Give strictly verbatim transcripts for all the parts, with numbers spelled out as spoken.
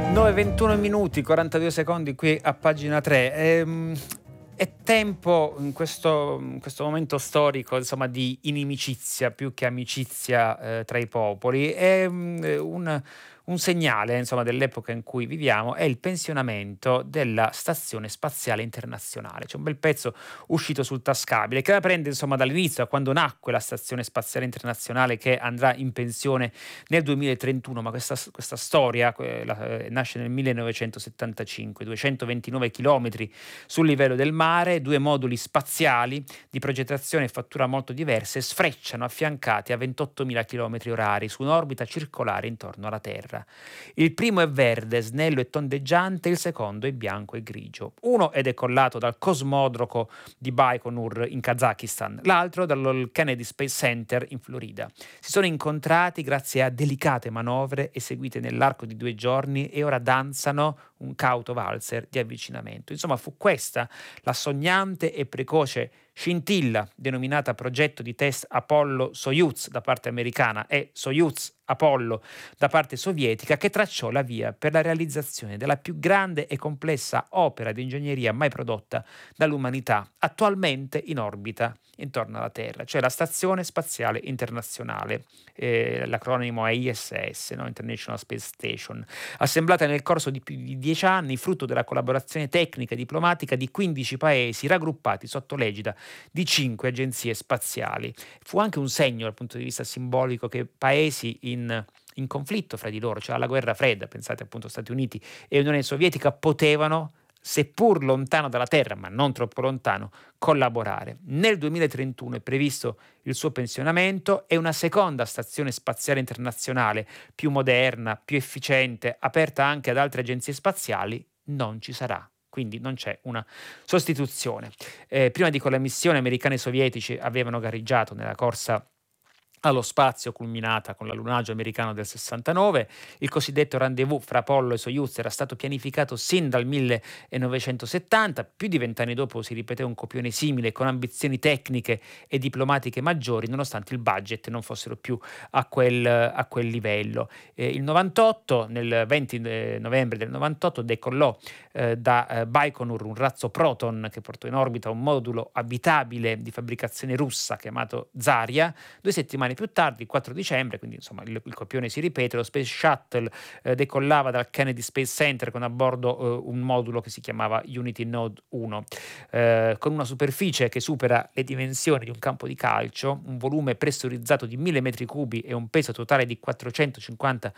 nove e ventuno minuti, quarantadue secondi qui a pagina tre. Ehm, è tempo in questo, in questo momento storico, insomma, di inimicizia più che amicizia eh, tra i popoli. È mm, un, un segnale, insomma, dell'epoca in cui viviamo è il pensionamento della Stazione Spaziale Internazionale. C'è un bel pezzo uscito sul tascabile che la prende, insomma, dall'inizio, da quando nacque la Stazione Spaziale Internazionale, che andrà in pensione nel duemilatrentuno, ma questa, questa storia eh, la- eh, nasce nel millenovecentosettantacinque, duecentoventinove chilometri sul livello del mare, due moduli spaziali di progettazione e fattura molto diverse sfrecciano affiancati a ventottomila chilometri orari su un'orbita circolare intorno alla Terra. Il primo è verde, snello e tondeggiante, il secondo è bianco e grigio. Uno è decollato dal cosmodromo di Baikonur in Kazakistan, l'altro dal Kennedy Space Center in Florida. Si sono incontrati grazie a delicate manovre eseguite nell'arco di due giorni e ora danzano un cauto valzer di avvicinamento. Insomma, fu questa la sognante e precoce scintilla denominata progetto di test Apollo-Soyuz da parte americana e Soyuz-Apollo da parte sovietica che tracciò la via per la realizzazione della più grande e complessa opera di ingegneria mai prodotta dall'umanità, attualmente in orbita intorno alla Terra, cioè la Stazione Spaziale Internazionale, eh, l'acronimo è I S S, no? International Space Station, assemblata nel corso di più di dieci anni, frutto della collaborazione tecnica e diplomatica di quindici paesi raggruppati sotto l'egida di cinque agenzie spaziali. Fu anche un segno dal punto di vista simbolico che paesi in in conflitto fra di loro, cioè alla guerra fredda, pensate appunto Stati Uniti e Unione Sovietica, potevano, seppur lontano dalla Terra, ma non troppo lontano, collaborare. Nel duemilatrentuno è previsto il suo pensionamento e una seconda stazione spaziale internazionale, più moderna, più efficiente, aperta anche ad altre agenzie spaziali, non ci sarà. Quindi non c'è una sostituzione. Eh, prima di quella missione, americani e sovietici avevano gareggiato nella corsa allo spazio culminata con l'allunaggio americano del sessantanove. Il cosiddetto rendezvous fra Apollo e Soyuz era stato pianificato sin dal millenovecentosettanta, più di vent'anni dopo si ripeté un copione simile con ambizioni tecniche e diplomatiche maggiori, nonostante il budget non fossero più a quel, a quel livello. Eh, il novantotto, nel venti novembre del novantotto, decollò eh, da eh, Baikonur un razzo Proton che portò in orbita un modulo abitabile di fabbricazione russa chiamato Zarya. Due settimane più tardi, il quattro dicembre, quindi insomma il, il copione si ripete, lo Space Shuttle eh, decollava dal Kennedy Space Center con a bordo eh, un modulo che si chiamava Unity Node uno, eh, con una superficie che supera le dimensioni di un campo di calcio, un volume pressurizzato di mille metri cubi e un peso totale di quattrocentocinquanta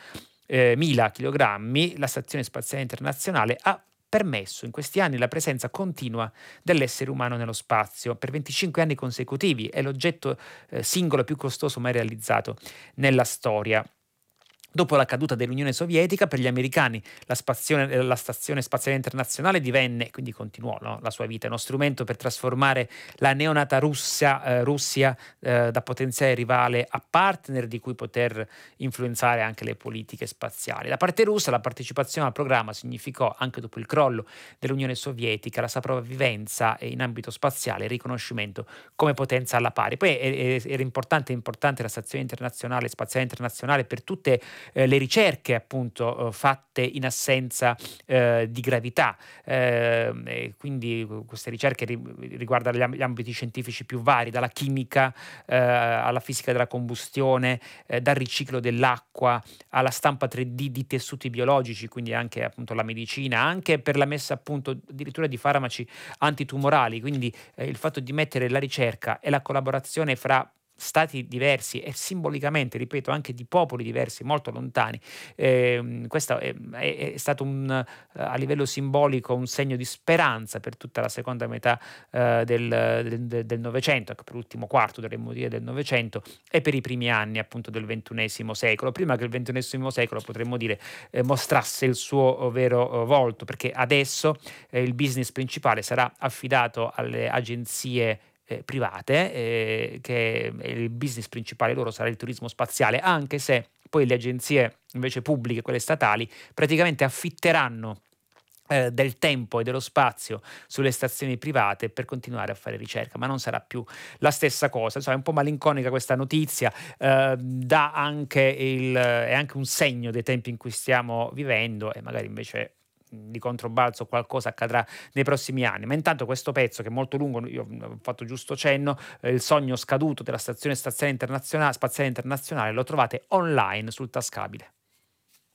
mila chilogrammi. La Stazione Spaziale Internazionale ha permesso in questi anni la presenza continua dell'essere umano nello spazio. Per venticinque anni consecutivi è l'oggetto eh, singolo più costoso mai realizzato nella storia. Dopo la caduta dell'Unione Sovietica, per gli americani la, spazione, la Stazione Spaziale Internazionale divenne, quindi continuò, no, la sua vita, uno strumento per trasformare la neonata Russia, eh, Russia eh, da potenziale rivale a partner di cui poter influenzare anche le politiche spaziali. Da parte russa la partecipazione al programma significò, anche dopo il crollo dell'Unione Sovietica, la sopravvivenza in ambito spaziale e il riconoscimento come potenza alla pari. Poi era importante, importante la Stazione Internazionale, Spaziale Internazionale per tutte Eh, le ricerche appunto eh, fatte in assenza eh, di gravità, eh, e quindi queste ricerche ri- riguardano gli, amb- gli ambiti scientifici più vari, dalla chimica eh, alla fisica della combustione, eh, dal riciclo dell'acqua alla stampa tre D di tessuti biologici, quindi anche appunto la medicina, anche per la messa appunto addirittura di farmaci antitumorali, quindi eh, il fatto di mettere la ricerca e la collaborazione fra stati diversi e simbolicamente, ripeto, anche di popoli diversi, molto lontani. Eh, questo è, è, è stato un, a livello simbolico un segno di speranza per tutta la seconda metà eh, del, del, del Novecento, per l'ultimo quarto, dovremmo dire, del Novecento e per i primi anni appunto del ventunesimo secolo, prima che il ventunesimo secolo, potremmo dire, eh, mostrasse il suo vero eh, volto, perché adesso eh, il business principale sarà affidato alle agenzie eh, private, eh, che il business principale loro sarà il turismo spaziale, anche se poi le agenzie invece pubbliche, quelle statali, praticamente affitteranno eh, del tempo e dello spazio sulle stazioni private per continuare a fare ricerca, ma non sarà più la stessa cosa. Insomma, è un po' malinconica questa notizia, eh, dà anche il, è anche un segno dei tempi in cui stiamo vivendo e magari invece mh, di controbalzo qualcosa accadrà nei prossimi anni. Ma intanto questo pezzo che è molto lungo, io mh, ho fatto giusto cenno, eh, il sogno scaduto della stazione spaziale internazionale, spaziale internazionale, lo trovate online sul tascabile.